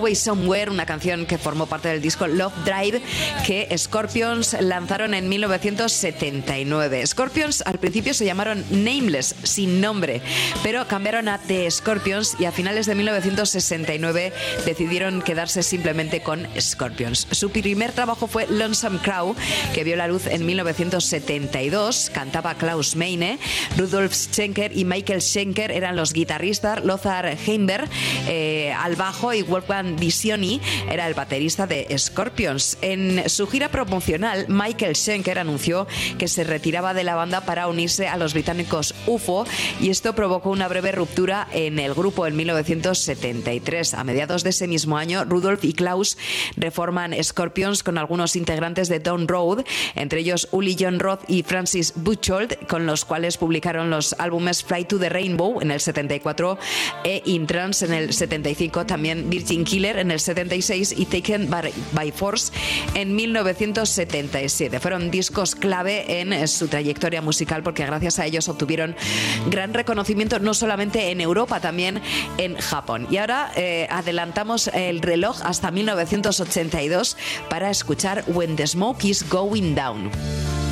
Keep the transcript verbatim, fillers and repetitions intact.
Always Somewhere, una canción que formó parte del disco Love Drive que Scorpions lanzaron en mil novecientos setenta y nueve. Scorpions al principio se llamaron Nameless, sin nombre, pero cambiaron a The Scorpions y a finales de mil novecientos sesenta y nueve decidieron quedarse simplemente con Scorpions. Su primer trabajo fue Lonesome Crow, que vio la luz en mil novecientos setenta y dos. Cantaba Klaus Meine, Rudolf Schenker y Michael Schenker eran los guitarristas, Lothar Heimberg eh, al bajo y Wolfgang Visioni era el baterista de Scorpions. En su gira promocional, Michael Schenker anunció que se retiraba de la banda para unirse a los británicos U F O y esto provocó una breve ruptura en el grupo en mil novecientos setenta y tres. A mediados de ese mismo año, Rudolf y Klaus reforman Scorpions con algunos integrantes de Down Road, entre ellos Uli John Roth y Francis Buchholz, con los cuales publicaron los álbumes Fly to the Rainbow en el setenta y cuatro e In Trance en el setenta y cinco, también Virgin Killer en el setenta y seis y Taken by, by Force en mil novecientos setenta y siete. Fueron discos clave en su trayectoria musical porque gracias a ellos obtuvieron gran reconocimiento no solamente en Europa, también en Japón. Y ahora eh, adelantamos el reloj hasta mil novecientos ochenta y dos para escuchar When the Smoke is Going Down.